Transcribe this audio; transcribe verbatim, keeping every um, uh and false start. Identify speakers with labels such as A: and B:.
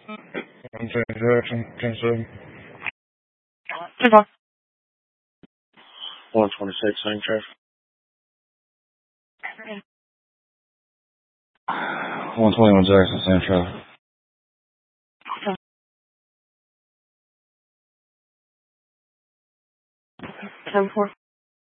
A: I'm saying Jackson, ten seven. one twenty-six, same traffic. one twenty-one Jackson, same traffic. ten four.